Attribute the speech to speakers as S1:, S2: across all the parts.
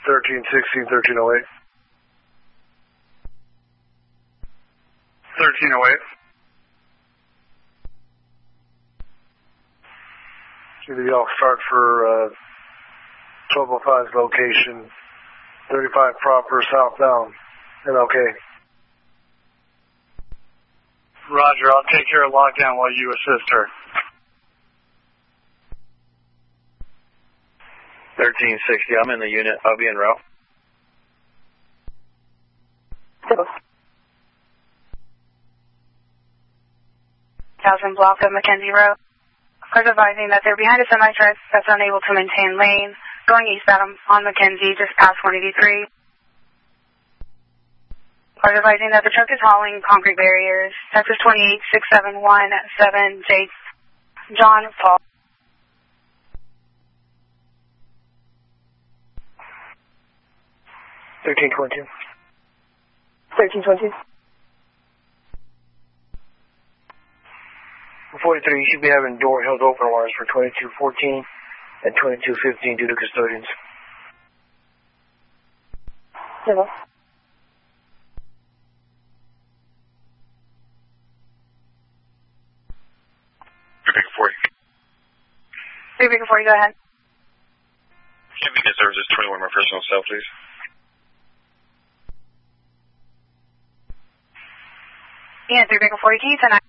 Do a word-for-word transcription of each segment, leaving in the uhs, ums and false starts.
S1: thirteen sixteen, thirteen oh eight. thirteen oh eight. Give you all start for uh, twelve oh five's location, thirty-five proper southbound, and okay. Roger, I'll take care of lockdown while you assist her.
S2: thirteen sixty, I'm in the unit. I'll be en route.
S3: Thousand block of Mackenzie Road. Cars advising that they're behind a semi-truck that's unable to maintain lane. Going eastbound on Mackenzie, just past one eighty-three. Cars advising that the truck is hauling concrete barriers. Texas twenty-eight six seven one seven J. John Paul.
S1: thirteen twenty.
S3: thirteen twenty.
S1: forty-three, you should be having door held open wires for twenty-two fourteen and twenty-two fifteen due to custodians.
S3: Civil.
S2: three Baker forty.
S3: three Baker forty, go ahead.
S2: Convenience services twenty-one, my personal cell, please.
S3: Yeah, three Baker forty, can you tonight?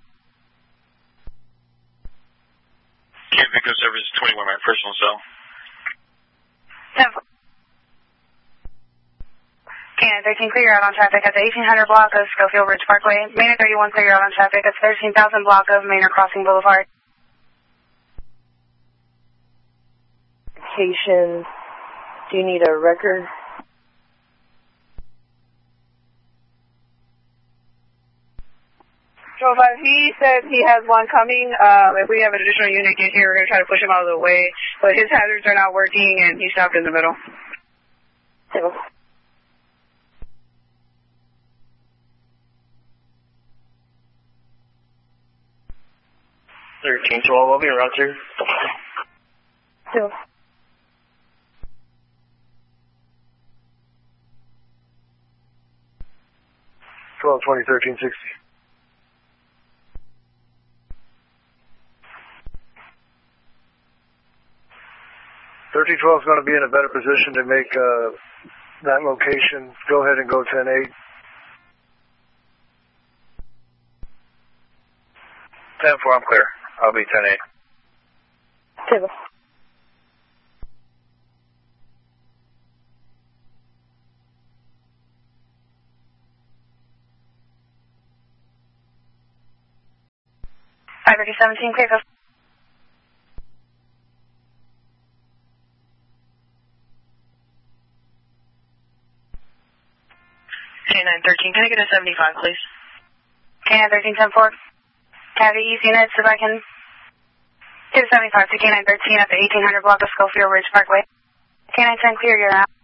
S2: Convenience services twenty-one, my personal cell.
S3: ten four. Cannon thirteen, clear out on traffic at the eighteen hundred block of Schofield Ridge Parkway. Manor thirty-one, clear out on traffic at thirteen thousand block of Manor Crossing Boulevard.
S4: Location. Do you need a record?
S3: So if he says he has one coming, uh, if we have an additional unit get here, we're going to try to push him out of the way. But his hazards are not working, and he's stopped in the middle.
S4: Civil.
S1: thirteen twelve, I'll be around here.
S4: Civil.
S1: twelve twenty, thirteen sixty. thirteen twelve is going to be in a better position to make uh, that location. Go ahead and go ten eight.
S2: ten four, I'm clear. I'll be ten eight.
S4: Civil.
S3: five thirty seventeen, clear, go.
S5: K nine thirteen, can I get a seventy-five, please?
S3: K nine thirteen, ten four. Can I have the east units if I can get a seventy-five to K nine thirteen at the eighteen hundred block of Schofield Ridge Parkway. K nine ten, clear, you're out.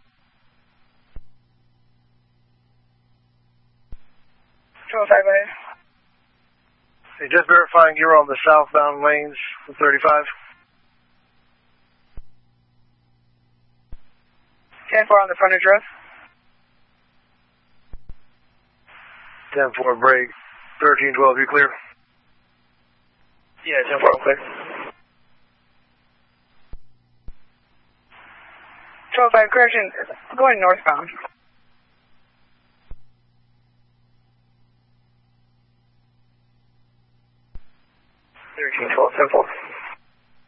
S1: twelve five, go ahead. Hey, just verifying you're on the southbound lanes from thirty-five.
S3: ten four on the frontage road.
S1: ten four, break. thirteen twelve, you clear? Yeah, ten four, I'm clear.
S3: twelve five, correction, going northbound.
S1: thirteen twelve, ten four.